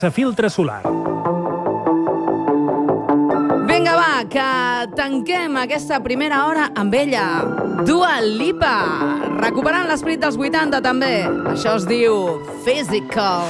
Filtre solar. Vinga, va, que tanquem aquesta primera hora amb ella. Dua Lipa, recuperant l'esperit dels 80 també. Això es diu Physical.